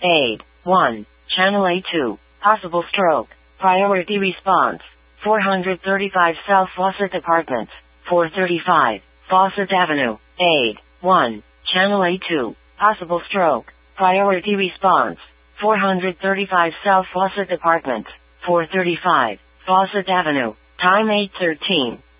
Aid 1. Channel A2. Possible stroke. Priority response. 435 South Fawcett Apartments. 435 Fawcett Avenue. Aid 1. Channel A2. Possible stroke. Priority response. 435 South Fawcett Apartments. 435 Fawcett Avenue. Time 8:13.